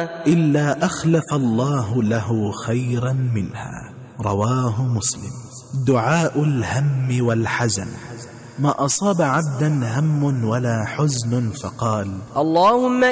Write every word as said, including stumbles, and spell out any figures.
إلا أخلف الله له خيرا منها. رواه مسلم. دعاء الهم والحزن. ما أصاب عبدا هم ولا حزن فقال: اللهم